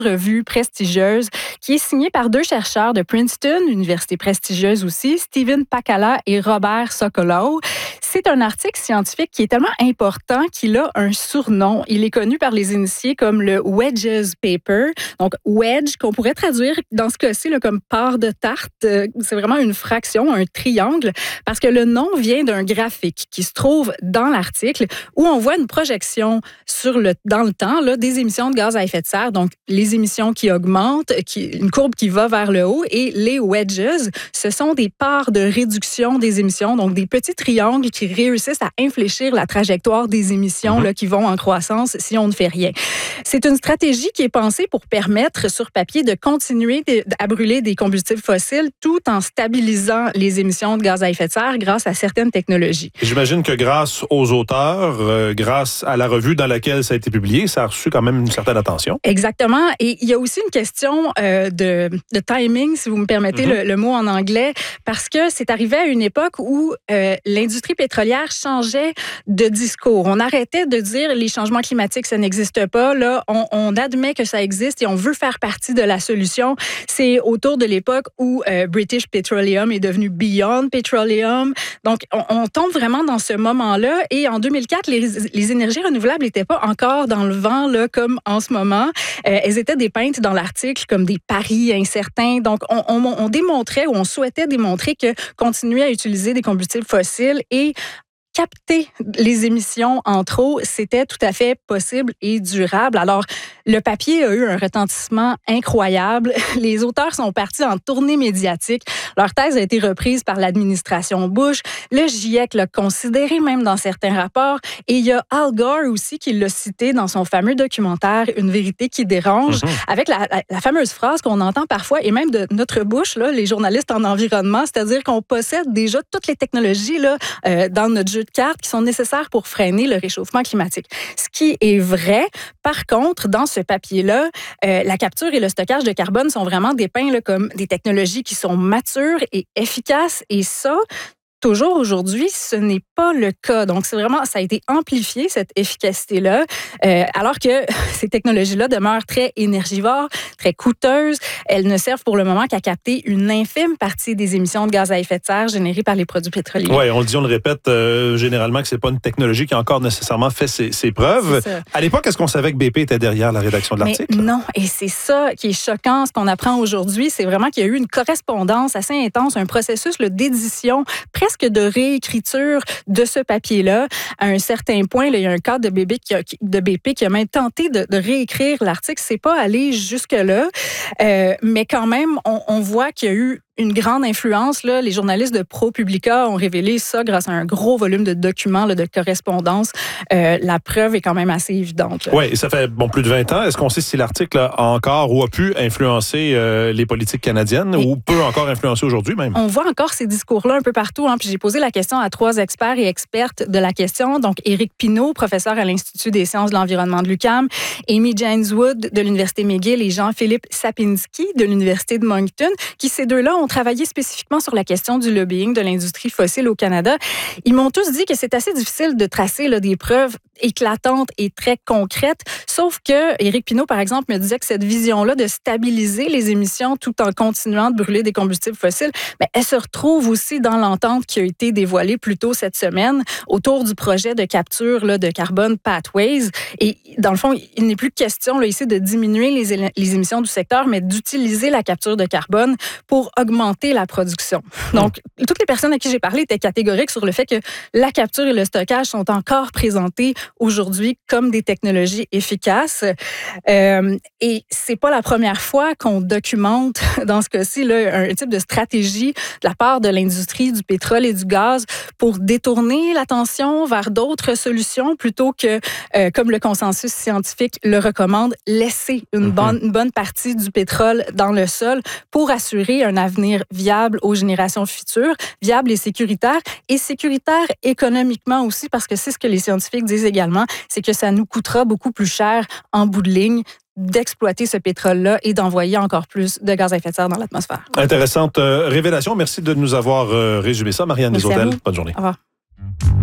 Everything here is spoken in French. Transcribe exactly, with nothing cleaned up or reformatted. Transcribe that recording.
revue prestigieuse qui est signée par deux chercheurs de Princeton, université prestigieuse aussi, Steven Pacala et Robert Sokolow. C'est un article scientifique qui est tellement important qu'il a un surnom. Il est connu par les initiés comme le Wedges Paper. Donc, wedge, qu'on pourrait traduire dans ce cas-ci là, comme part de tarte. C'est vraiment une fraction, un triangle, parce que le nom vient d'un graphique qui se trouve dans l'article où on voit une projection sur le, dans le temps là, des émissions de gaz à effet de serre. Donc, les émissions qui augmentent, qui, une courbe qui va vers le haut, et les wedges, ce sont des parts de réduction des émissions, donc des petits triangles qui réussissent à infléchir la trajectoire des émissions mm-hmm. là, qui vont en croissance si on ne fait rien. C'est une stratégie qui est pensée pour permettre sur papier de continuer de, à brûler des combustibles fossiles tout en stabilisant les émissions de gaz à effet de serre grâce à certaines technologies. J'imagine que grâce aux auteurs, euh, grâce à la revue dans laquelle ça a été publié, ça a reçu quand même une certaine attention. Exactement. Et il y a aussi une question euh, de, de timing, si vous me permettez mm-hmm. le, le mot en anglais, parce que c'est arrivé à une époque où euh, l'industrie pétrolière changeait de discours. On arrêtait de dire les changements climatiques, ça n'existe pas. Là, on, on admet que ça existe et on veut faire partie de la solution. C'est autour de l'époque où euh, British Petroleum est devenu Beyond Petroleum. Donc, on, on tombe vraiment dans ce moment-là. Et en deux mille quatre, les, les énergies renouvelables n'étaient pas encore dans le vent là, comme en ce moment. Euh, elles étaient dépeintes dans l'article comme des paris incertains. Donc, on, on, on démontrait ou on souhaitait démontrer que continuer à utiliser des combustibles fossiles et capter les émissions en trop, c'était tout à fait possible et durable. Alors, le papier a eu un retentissement incroyable. Les auteurs sont partis en tournée médiatique. Leur thèse a été reprise par l'administration Bush. Le GIEC l'a considéré même dans certains rapports. Et il y a Al Gore aussi qui l'a cité dans son fameux documentaire « Une vérité qui dérange mm-hmm. » avec la, la, la fameuse phrase qu'on entend parfois, et même de notre bouche, là, les journalistes en environnement, c'est-à-dire qu'on possède déjà toutes les technologies là, euh, dans notre jeu de cartes qui sont nécessaires pour freiner le réchauffement climatique. Ce qui est vrai, par contre, dans ce papier-là, euh, la capture et le stockage de carbone sont vraiment dépeints là, comme des technologies qui sont matures et efficaces. Et ça, toujours aujourd'hui, ce n'est pas le cas. Donc, c'est vraiment, ça a été amplifié, cette efficacité-là, euh, alors que ces technologies-là demeurent très énergivores, très coûteuses. Elles ne servent pour le moment qu'à capter une infime partie des émissions de gaz à effet de serre générées par les produits pétroliers. Oui, on le dit, on le répète euh, généralement que c'est pas une technologie qui a encore nécessairement fait ses, ses preuves. À l'époque, est-ce qu'on savait que B P était derrière la rédaction de l'article? Mais non, et c'est ça qui est choquant. Ce qu'on apprend aujourd'hui, c'est vraiment qu'il y a eu une correspondance assez intense, un processus là, d'édition presque de réécriture de ce papier-là. À un certain point, là, il y a un cadre de B P qui a, de B P qui a même tenté de, de réécrire l'article. C'est pas allé jusque-là, euh, mais quand même, on, on voit qu'il y a eu une grande influence. Là. Les journalistes de ProPublica ont révélé ça grâce à un gros volume de documents, là, de correspondance. Euh, la preuve est quand même assez évidente. Oui, ça fait bon, plus de vingt ans. Est-ce qu'on sait si l'article a encore ou a pu influencer euh, les politiques canadiennes et ou peut encore influencer aujourd'hui même? On voit encore ces discours-là un peu partout. Hein. Puis j'ai posé la question à trois experts et expertes de la question. Donc, Éric Pinault, professeur à l'Institut des sciences de l'environnement de l'U Q A M, Amy Jaineswood de l'Université McGill et Jean-Philippe Sapinski de l'Université de Moncton, qui, ces deux-là, ont travaillé spécifiquement sur la question du lobbying de l'industrie fossile au Canada. Ils m'ont tous dit que c'est assez difficile de tracer là, des preuves éclatantes et très concrètes, sauf que Éric Pinault, par exemple, me disait que cette vision-là de stabiliser les émissions tout en continuant de brûler des combustibles fossiles, bien, elle se retrouve aussi dans l'entente qui a été dévoilée plus tôt cette semaine autour du projet de capture là, de carbone Pathways. Et dans le fond, il n'est plus question là, ici de diminuer les, éle- les émissions du secteur, mais d'utiliser la capture de carbone pour augmenter la production. Donc, toutes les personnes à qui j'ai parlé étaient catégoriques sur le fait que la capture et le stockage sont encore présentés aujourd'hui comme des technologies efficaces. Euh, et c'est pas la première fois qu'on documente, dans ce cas-ci, là, un type de stratégie de la part de l'industrie du pétrole et du gaz pour détourner l'attention vers d'autres solutions plutôt que, euh, comme le consensus scientifique le recommande, laisser une, mm-hmm. bonne, une bonne partie du pétrole dans le sol pour assurer un avenir viable aux générations futures, viable et sécuritaire, et sécuritaire économiquement aussi, parce que c'est ce que les scientifiques disent également, c'est que ça nous coûtera beaucoup plus cher en bout de ligne d'exploiter ce pétrole-là et d'envoyer encore plus de gaz à effet de serre dans l'atmosphère. Intéressante euh, révélation. Merci de nous avoir euh, résumé ça. Marianne Desautels, bonne journée. Au revoir.